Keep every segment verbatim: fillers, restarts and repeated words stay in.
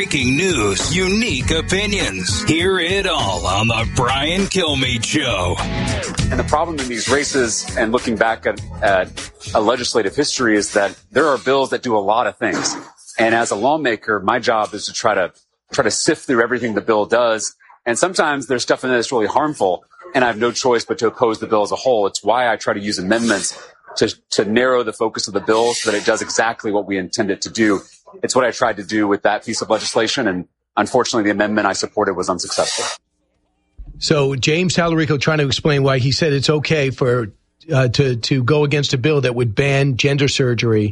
breaking news, unique opinions. Hear it all on the Brian Kilmeade Show. And the problem in these races, and looking back at, at a legislative history, is that there are bills that do a lot of things. And as a lawmaker, my job is to try to try to sift through everything the bill does. And sometimes there's stuff in there that's really harmful, and I have no choice but to oppose the bill as a whole. It's why I try to use amendments to, to narrow the focus of the bill so that it does exactly what we intend it to do. It's what I tried to do with that piece of legislation, and unfortunately the amendment I supported was unsuccessful. So James Tallarico trying to explain why he said it's okay for uh, to to go against a bill that would ban gender surgery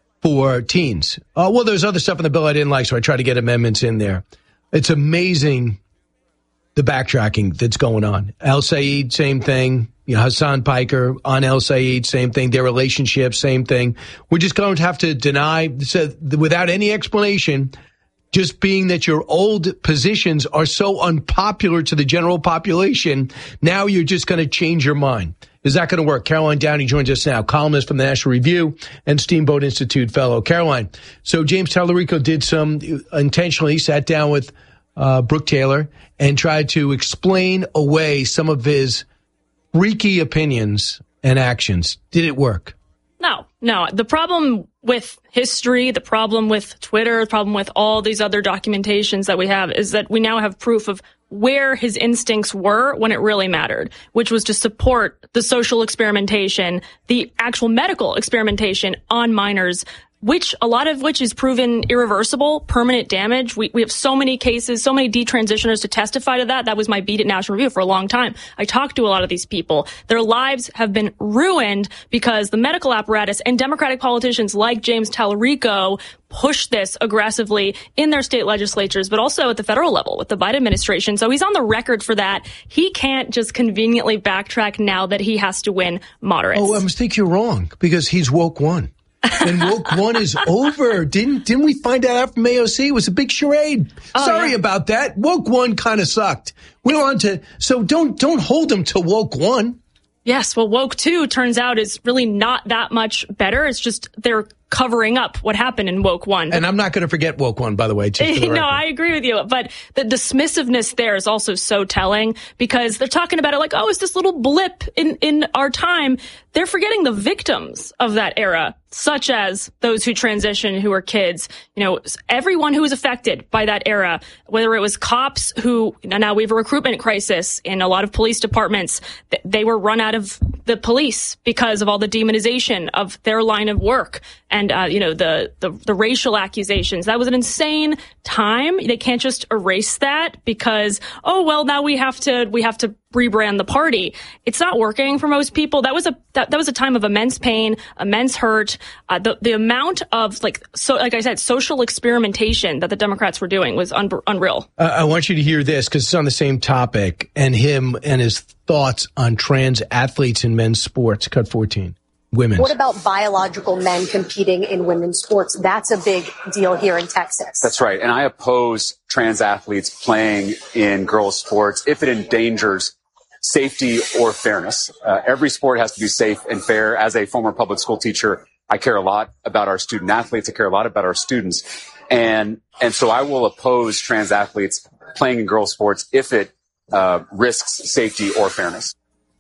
for teens. Uh, well, there's other stuff in the bill I didn't like, so I tried to get amendments in there. It's amazing the backtracking that's going on. El Sayed, same thing. You know, Hassan Piker on El Sayed, same thing. Their relationship, same thing. We're just going to have to deny, so, without any explanation, just being that your old positions are so unpopular to the general population, now you're just going to change your mind. Is that going to work? Caroline Downey joins us now, columnist from the National Review and Steamboat Institute fellow. Caroline, so James Tallarico did some, intentionally sat down with uh, Brooke Taylor and tried to explain away some of his freaky opinions and actions. Did it work? No, no. The problem with history, the problem with Twitter, the problem with all these other documentations that we have is that we now have proof of where his instincts were when it really mattered, which was to support the social experimentation, the actual medical experimentation on minors, which a lot of which is proven irreversible, permanent damage. We we have so many cases, so many detransitioners to testify to that. That was my beat at National Review for a long time. I talked to a lot of these people. Their lives have been ruined because the medical apparatus and Democratic politicians like James Tallarico push this aggressively in their state legislatures, but also at the federal level with the Biden administration. So he's on the record for that. He can't just conveniently backtrack now that he has to win moderates. Oh, I mistake you're wrong, because he's woke one. And woke one is over. Didn't didn't we find that out from A O C? It was a big charade. Oh, Sorry yeah. about that. Woke one kind of sucked. We're on to so don't don't hold them to woke one. Yes, well, woke two turns out is really not that much better. It's just they're covering up what happened in woke one. And I'm not going to forget woke one, by the way. Just the no, I agree with you. But the dismissiveness there is also so telling, because they're talking about it like, oh, it's this little blip in, in our time. They're forgetting the victims of that era, such as those who transitioned, who were kids, you know, everyone who was affected by that era, whether it was cops who, now we have a recruitment crisis in a lot of police departments. They were run out of the police because of all the demonization of their line of work. And, uh, you know, the, the, the racial accusations. That was an insane time. They can't just erase that because, oh, well, now we have to, we have to rebrand the party. It's not working for most people. That was a, that, that was a time of immense pain, immense hurt. Uh, the, the amount of, like, so, like I said, social experimentation that the Democrats were doing was un- unreal. Uh, I want you to hear this because it's on the same topic, and him and his thoughts on trans athletes in men's sports. Cut fourteen. Women's. What about biological men competing in women's sports? That's a big deal here in Texas. That's right. And I oppose trans athletes playing in girls' sports if it endangers safety or fairness. Uh, every sport has to be safe and fair. As a former public school teacher, I care a lot about our student athletes. I care a lot about our students. And, and so I will oppose trans athletes playing in girls' sports if it uh, risks safety or fairness.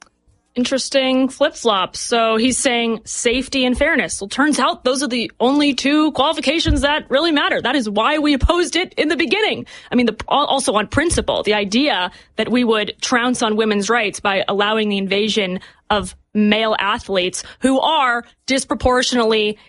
Interesting flip-flop. So he's saying safety and fairness. Well, turns out those are the only two qualifications that really matter. That is why we opposed it in the beginning. I mean, the, also on principle, the idea that we would trounce on women's rights by allowing the invasion of male athletes who are disproportionately